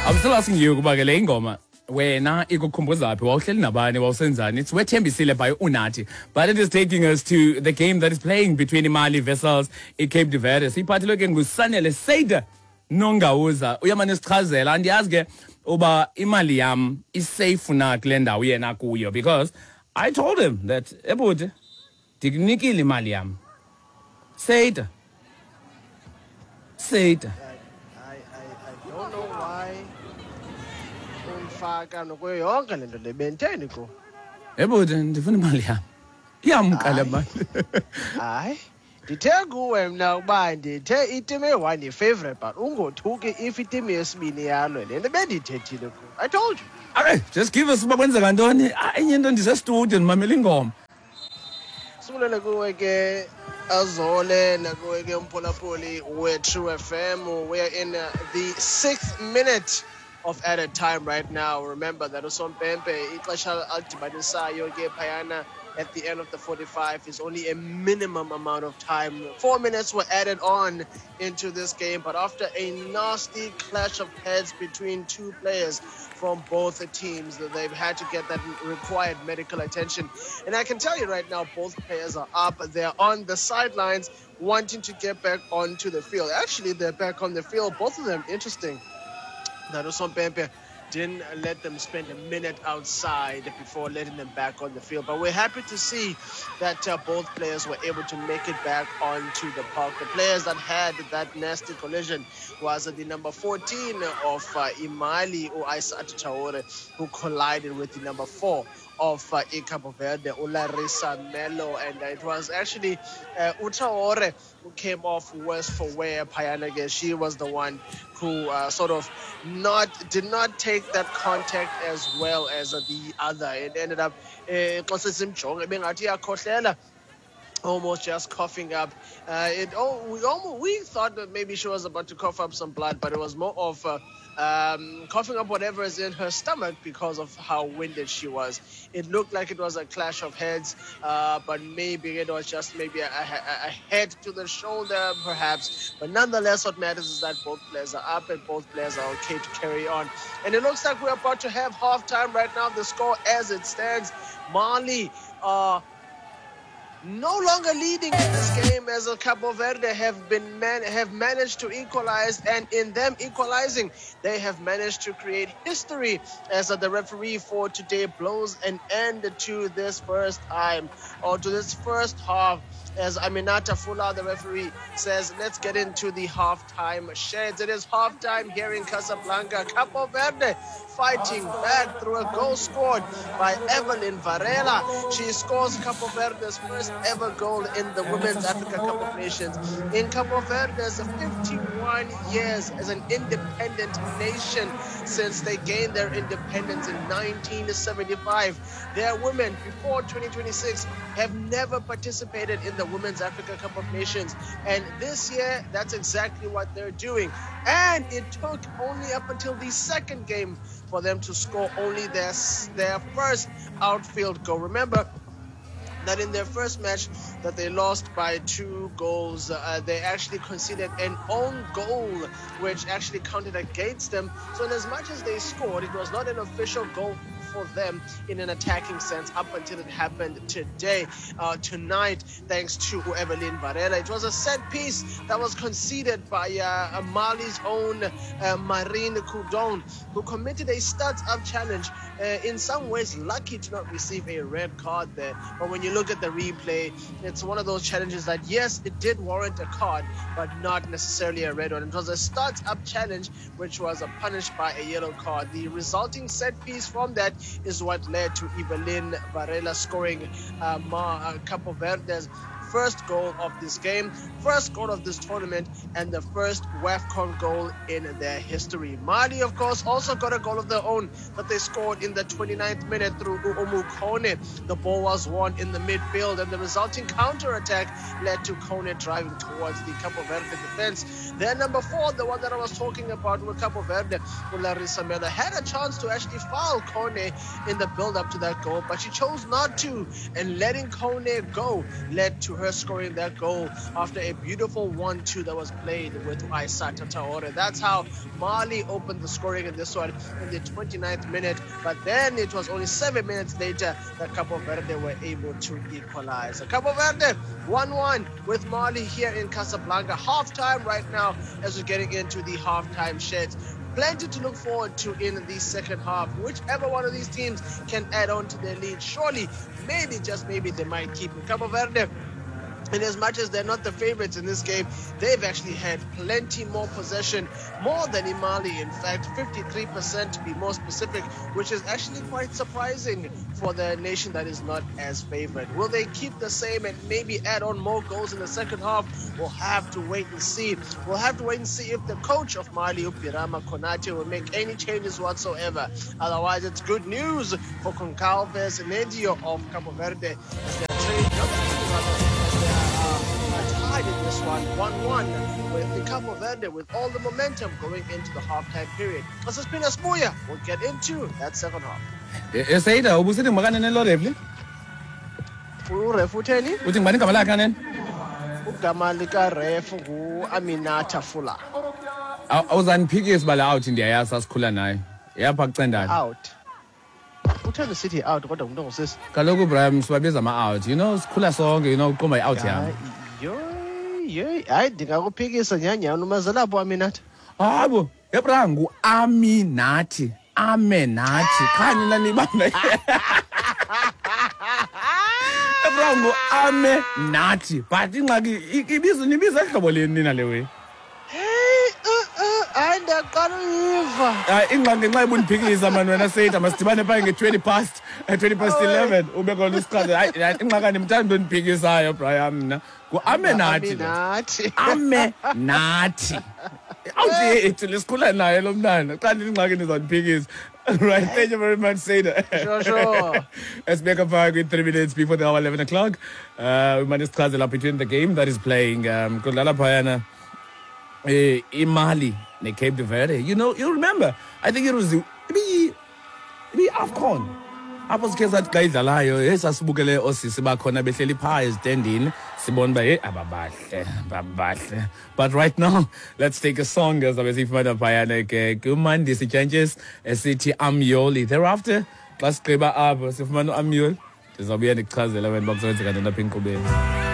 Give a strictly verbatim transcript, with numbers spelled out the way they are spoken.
I'm still asking you kuba ke le ingoma wena ikukhumbuza phi wawuhleli nabani wawusenzani. It's wethembisile by Unathi, but it is taking us to the game that is playing between Imali versus iCape de Verde. Siphathelwe ke nguSanele Seida Nongawuza. Uyamane sichazela andiyazi ke uba imali yam isafe na kule ndawo yena kuyo, because I told him that ebude ndikunikile imali yam. Seida Seida I, I, I don't know why umfaka nokuyo yonke lento le benteni ko. Ebude ndifuna imali yam. Iyamkala mali. Hayi. Ndithe kuwe mna uba ndithe iteam eyi-one yi-favorite but ungothuki if iteam yesibini yalo le nto bendiyithethile ku. I told you. Okay, just give us uba kwenzeka ntoni. Enye into ndisestudio ndimamela ingoma. Sibulele kuwe ke Azole nakuwe ke umphulaphuli we-True F M. We're in uh, the sixth minute of added time right now. Remember that uSompempe ixesha alidibanisayo ke phayana at the end of the forty-five is only a minimum amount of time. Four minutes were added on into this game, but after a nasty clash of heads between two players from both teams, they've had to get that required medical attention. And I can tell you right now, both players are up. They're on the sidelines wanting to get back onto the field. Actually, they're back on the field. Both of them, interesting. That Usompempe didn't let them spend a minute outside before letting them back on the field. But we're happy to see that uh, both players were able to make it back onto the park. The players that had that nasty collision was uh, the number fourteen of uh, Imali or Aisat Traore, who collided with the number four of uh, Cape Verde, Larissa Melo, and uh, it was actually uh, Traore who came off worse for wear. Payanage, she was the one who uh, sort of not did not take that contact as well as uh, the other. It ended up uh, almost just coughing up. Uh, it oh, we almost we thought that maybe she was about to cough up some blood, but it was more of uh, um, coughing up whatever is in her stomach because of how winded she was. It looked like it was a clash of heads, uh, but maybe it was just maybe a, a, a head to the shoulder, perhaps. But nonetheless, what matters is that both players are up and both players are okay to carry on. And it looks like we're about to have halftime right now. The score as it stands, Mali uh no longer leading in this game, as Cabo Verde have been man- have managed to equalize, and in them equalizing, they have managed to create history as the referee for today blows an end to this first time, or to this first half, as Aminata Fula, the referee, says, let's get into the halftime sheds. It is halftime here in Casablanca. Cabo Verde fighting back through a goal scored by Evelyn Varela. She scores Cabo Verde's first ever goal in the Women's Africa Cup of Nations. In Cabo Verde's fifty-one years as an independent nation since they gained their independence in nineteen seventy-five, their women before twenty twenty-six have never participated in the Women's Africa Cup of Nations. And this year, that's exactly what they're doing. And it took only up until the second game for them to score only their, their first outfield goal. Remember that in their first match that they lost by two goals, uh, they actually conceded an own goal, which actually counted against them. So in as much as they scored, it was not an official goal for them in an attacking sense up until it happened today, uh, tonight, thanks to Evelyn Varela. It was a set piece that was conceded by uh, Mali's own uh, Marine Coudon, who committed a studs-up challenge, uh, in some ways lucky to not receive a red card there. But when you look at the replay, it's one of those challenges that, yes, it did warrant a card, but not necessarily a red one. It was a studs-up challenge, which was uh, punished by a yellow card. The resulting set piece from that is what led to Evelyn Varela scoring uh, Ma, uh, Cabo Verde's first goal of this game, first goal of this tournament, and the first WAFCON goal in their history. Mali, of course, also got a goal of their own that they scored in the twenty-ninth minute through Uomu Kone. The ball was won in the midfield, and the resulting counter-attack led to Kone driving towards the Cabo Verde defense. Their number four, the one that I was talking about with Cabo Verde, Larissa Melo, had a chance to actually foul Kone in the build-up to that goal, but she chose not to, and letting Kone go led to her scoring that goal after a beautiful one two that was played with Aissata Traore. That's how Mali opened the scoring in this one in the twenty-ninth minute. But then it was only seven minutes later that Cabo Verde were able to equalize. Cabo Verde one one with Mali here in Casablanca. Half-time right now as we're getting into the half-time sheds. Plenty to look forward to in the second half. Whichever one of these teams can add on to their lead, surely, maybe, just maybe, they might keep it. Cabo Verde, in as much as they're not the favorites in this game, they've actually had plenty more possession, more than Mali. In fact, fifty-three percent to be more specific, which is actually quite surprising for the nation that is not as favored. Will they keep the same and maybe add on more goals in the second half? We'll have to wait and see. We'll have to wait and see if the coach of Mali, Birama Konate, will make any changes whatsoever. Otherwise, it's good news for Goncalves Nedio of Cabo Verde as they're trade, not tied in this one, one one, with the Cabo Verde with all the momentum going into the half-time period. Asispina Spuya will get into that second half. Eseida ubusithi makanene lo refli? Uref utheni? Uthi ngibani igama lakhe kanene? Ugama lika ref ngu-Aminata Fuller. Awuzaniphikisi bala out ndiyayazi sasikhula naye. Yapha kucendana. Out. Uthanda sithi out kodwa umuntu ongusisi. Kaloku Brian sibabiza ama-out. You know sikhula sonke, you know uqomba i-out yami. Yo, yo, hayi ndingakuphikisa nyanyana umazalapho Aminata. Hayibo, Abraham ngu-Aminati. Amenathi. Khani nanibamba. Abraham ngu-Amenathi. But ingxaki ibizo nibiza ehlobo leni nina lewe. Hey, uh, uh, hayi ndiyaqala uyiva. Hayi ingxaki ngenxa yobundiphikisa mani wena Seita masidibane phaa nge-twenty past twenty past eleven ube khona usichaze. Hayi ingxaki andimthandi ondiphikisayo Brian mna. Ngu-Amenathi. Amenathi. Awuthi ethi lesikhula naye lo mntana. Xa ndingxaki ndizondiphikisa. Right, thank you very much, Seida. Sure, sure. Let's make a five with three minutes before the hour eleven o'clock. Uh, we managed to up between the game that is playing. Um, Kudlala Payana, in Mali, ne Cape Verde. You know, you remember? I think it was maybe maybe AFCON. Apho sikhe sathi xa idlalayo esasibukele osisi bakhona behleli phaa ezitendini sibona uba hey ababahle babahle. But right now let's take a song ezabe siyifumana phayana ke kumandi sitshantshesi esithi Amyoli. Thereafter xa sigqiba apho sifumana uAmyoli ndizawubuya ndikuchazela wena uba kuzokwenzeka ntoni apha enkqubeni.